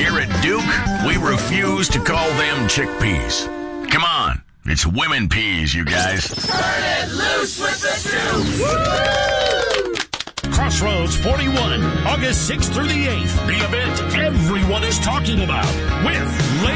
Here at Duke, we refuse to call them chickpeas. Come on, it's women peas, you guys. Turn it loose with the Duke! Crossroads 41, August 6th through the 8th. The event everyone is talking about with